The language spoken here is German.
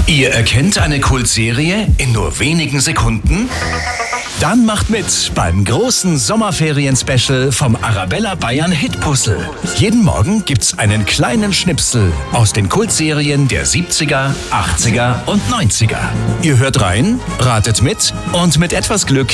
Ihr erkennt eine Kultserie in nur wenigen Sekunden? Dann macht mit beim großen Sommerferien-Special vom Arabella Bayern Hitpuzzle. Jeden Morgen gibt's einen kleinen Schnipsel aus den Kultserien der 70er, 80er und 90er. Ihr hört rein, ratet mit und mit etwas Glück